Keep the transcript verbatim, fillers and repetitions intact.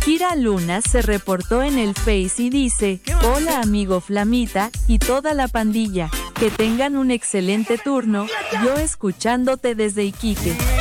Kira Luna se reportó en el Face y dice: hola amigo Flamita, y toda la pandilla, que tengan un excelente turno, yo escuchándote desde Iquique.